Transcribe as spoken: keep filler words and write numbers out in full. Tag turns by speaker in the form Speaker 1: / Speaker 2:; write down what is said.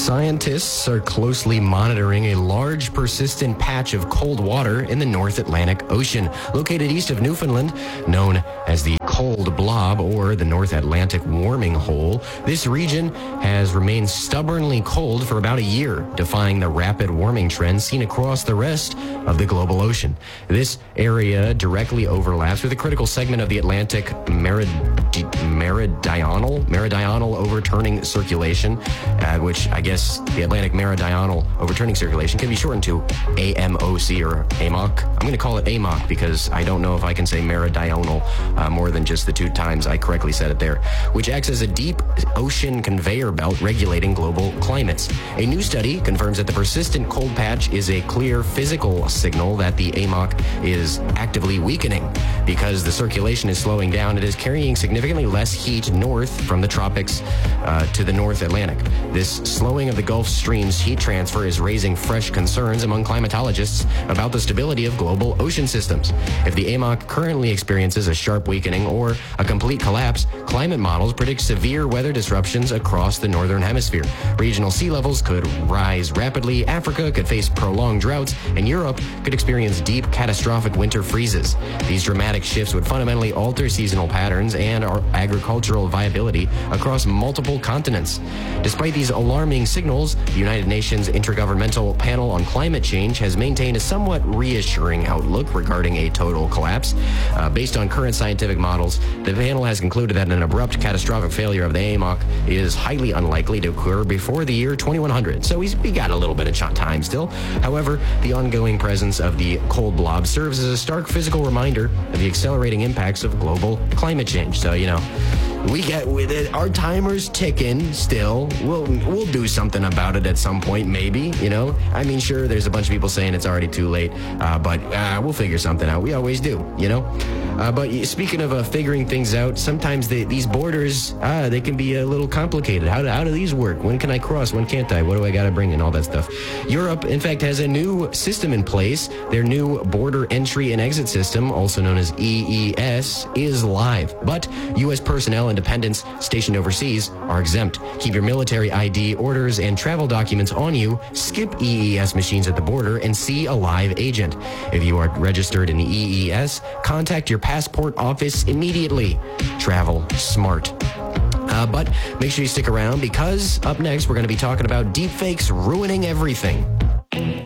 Speaker 1: Scientists are closely monitoring a large, persistent patch of cold water in the North Atlantic Ocean, located east of Newfoundland, known as the Cold Blob or the North Atlantic Warming Hole. This region has remained stubbornly cold for about a year, defying the rapid warming trend seen across the rest of the global ocean. This area directly overlaps with a critical segment of the Atlantic Meridi- Meridional Meridional Overturning Circulation, uh, which I guess the Atlantic Meridional Overturning Circulation can be shortened to A M O C or A M O C. I'm going to call it A M O C because I don't know if I can say meridional uh, more than just the two times I correctly said it there, which acts as a deep ocean conveyor belt regulating global climates. A new study confirms that the persistent cold patch is a clear physical signal that the A M O C is actively weakening. Because the circulation is slowing down, it is carrying significantly less heat north from the tropics uh, to the North Atlantic. This slowing of the Gulf Stream's heat transfer is raising fresh concerns among climatologists about the stability of global ocean systems. If the A M O C currently experiences a sharp weakening or a complete collapse, climate models predict severe weather disruptions across the northern hemisphere. Regional sea levels could rise rapidly, Africa could face prolonged droughts, and Europe could experience deep, catastrophic winter freezes. These dramatic shifts would fundamentally alter seasonal patterns and our agricultural viability across multiple continents. Despite these alarming signals, the United Nations Intergovernmental Panel on Climate Change has maintained a somewhat reassuring outlook regarding a total collapse. Uh, based on current scientific models, the panel has concluded that an abrupt catastrophic failure of the A M O C is highly unlikely to occur before the year twenty-one hundred. So he's, we got a little bit of time still. However, the ongoing presence of the cold blob serves as a stark physical reminder of the accelerating impacts of global climate change. So, you know, we get with it. Our timer's ticking still. We'll we'll do something about it at some point, maybe, you know. I mean, sure, there's a bunch of people saying it's already too late, uh, but uh, we'll figure something out. We always do, you know. Uh, but speaking of uh, figuring things out, sometimes they, these borders, ah, they can be a little complicated. How do, how do these work? When can I cross? When can't I? What do I got to bring in? All that stuff. Europe, in fact, has a new system in place. Their new border entry and exit system, also known as E E S, is live. But U S personnel and dependents stationed overseas are exempt. Keep your military I D, orders, and travel documents on you. Skip E E S machines at the border and see a live agent. If you are registered in the E E S, contact your passport office immediately. Travel smart. Uh, but make sure you stick around because up next we're going to be talking about deepfakes ruining everything.